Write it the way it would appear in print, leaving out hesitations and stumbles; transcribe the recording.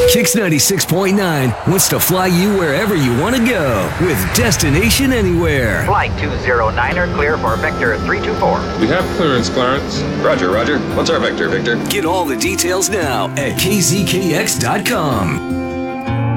Kix 96.9 wants to fly you wherever you want to go with Destination Anywhere. Flight 209er clear for Vector 324. We have clearance, Clarence. Roger, Roger. What's our vector, Victor? Get all the details now at kzkx.com.